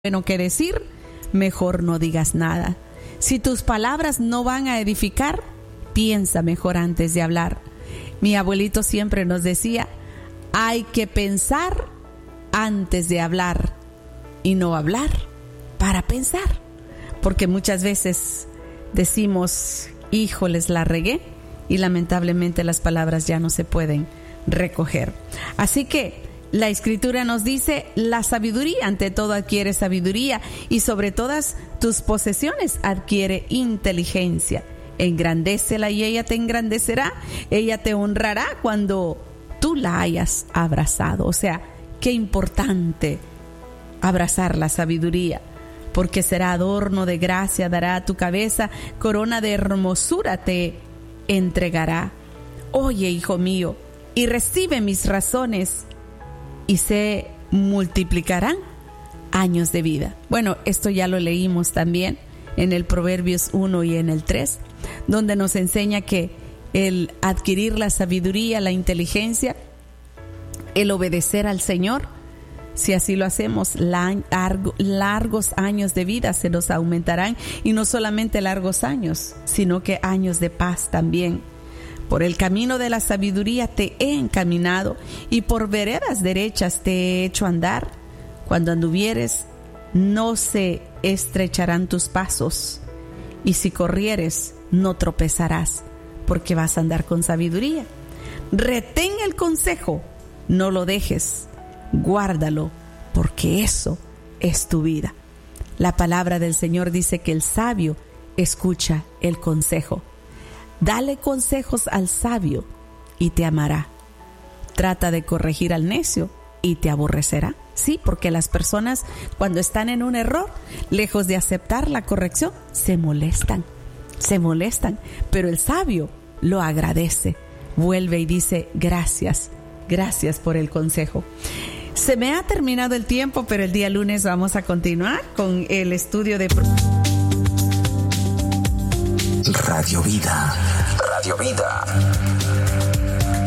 bueno que decir, mejor no digas nada. Si tus palabras no van a edificar, piensa mejor antes de hablar. Mi abuelito siempre nos decía, hay que pensar antes de hablar y no hablar para pensar. Porque muchas veces decimos, híjoles, la regué, y lamentablemente las palabras ya no se pueden recoger. Así que la Escritura nos dice, la sabiduría, ante todo adquiere sabiduría, y sobre todas tus posesiones adquiere inteligencia. Engrandécela y ella te engrandecerá, ella te honrará cuando tú la hayas abrazado. O sea, qué importante abrazar la sabiduría, porque será adorno de gracia, dará a tu cabeza, corona de hermosura te entregará. Oye, hijo mío, y recibe mis razones, y se multiplicarán años de vida. Bueno, esto ya lo leímos también en el Proverbios 1 y en el 3, donde nos enseña que el adquirir la sabiduría, la inteligencia, el obedecer al Señor, si así lo hacemos, largos años de vida se nos aumentarán, y no solamente largos años, sino que años de paz también. Por el camino de la sabiduría te he encaminado, y por veredas derechas te he hecho andar. Cuando anduvieres, no se estrecharán tus pasos, y si corrieres, no tropezarás, porque vas a andar con sabiduría. Retén el consejo, no lo dejes, guárdalo, porque eso es tu vida. La palabra del Señor dice que el sabio escucha el consejo. Dale consejos al sabio y te amará. Trata de corregir al necio y te aborrecerá. Sí, porque las personas, cuando están en un error, lejos de aceptar la corrección, se molestan, pero el sabio lo agradece, vuelve y dice, gracias por el consejo. Se me ha terminado el tiempo, pero el día lunes vamos a continuar con el estudio de Radio Vida.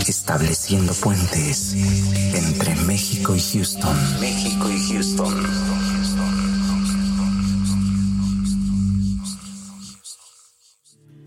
Estableciendo puentes entre México y Houston.